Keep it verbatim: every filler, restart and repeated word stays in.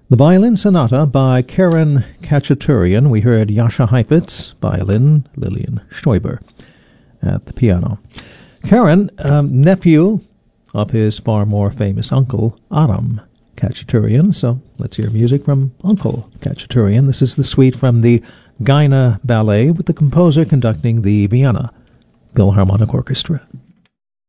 The Violin Sonata by Karen Khachaturian. We heard Jascha Heifetz, violin, Lilian Stoiber at the piano. Karen, um, nephew of his far more famous uncle, Aram Khachaturian. So let's hear music from Uncle Khachaturian. This is the suite from the Gaina Ballet with the composer conducting the Vienna Philharmonic Orchestra.